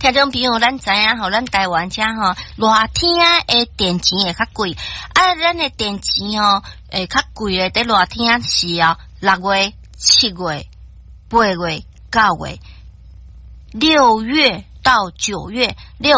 听众朋友，咱知影吼，咱台湾遮吼，热天诶电钱会较贵，啊，咱诶电钱吼，会较贵诶，伫热天是6月、7月、8月、9月、6月到9月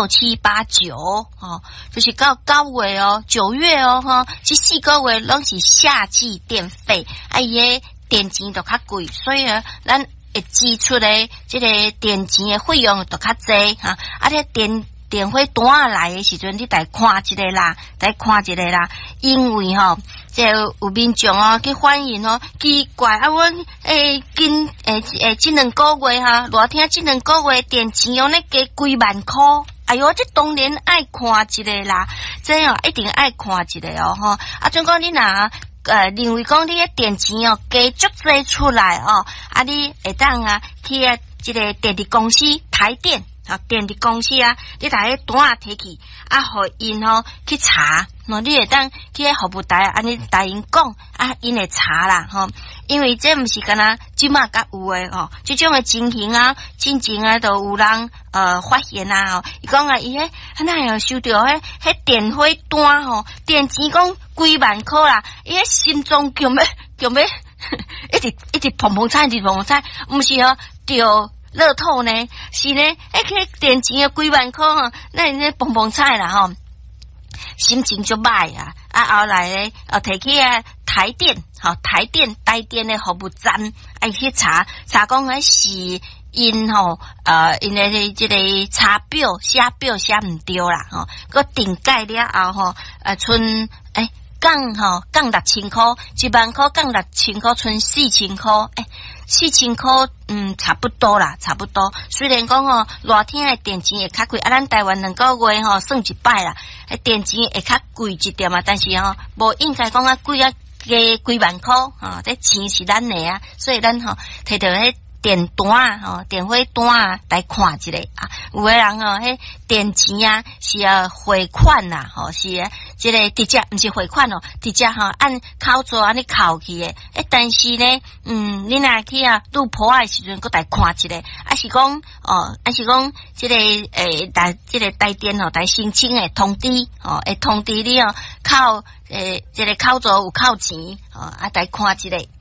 ，6、7、8、9，就是到9月哦，9月哦，这4个月拢是夏季电费，啊，伊诶电钱就较贵，所以呢，咱会支出的这个电钱的费用就较济哈，啊，这电费单来的时阵，你来看一个啦，因为吼，这有民众哦去反映哦，奇怪啊，阮今这2个月哈，热天这2个月电钱用咧加几万块，哎哟，这当然爱看一个啦，这样一定爱看一个哦吼，啊，总讲你若认为讲你嘅电钱哦加足济出来哦，啊你会当去这个电力公司台电电力公司你把迄单摕去互因去查，你会当去迄服务台安尼甲因讲因会查啦因为这毋是敢若即马甲有诶即种诶情形真正都有人发现伊讲伊哪样收到迄电费单电钱讲几万块啦，伊心脏强要一直砰砰踩，毋是着乐透呢，是呢，迄电钱要几万块那你蹦蹦菜啦心情就歹后来咧摕去台电台电的服务站去查讲迄是因因的这个查表写毋对啦个顶盖了后剩降6000块，1万块降6000块，剩4000块，4000块差不多啦，差不多。虽然讲热天的电钱会较贵，咱台湾2个月算一摆啦，电钱会较贵一点但是无应该讲贵加几万块这钱是咱的所以咱摕到迄电单电费单来看一下有的人迄电钱是汇款啦是这个直接毋是汇款直接按口座安尼扣去的但是呢你若去入铺的时阵搁来看一下是讲这个这个台电来申请的通知会通知你扣这个口座有扣钱来看一下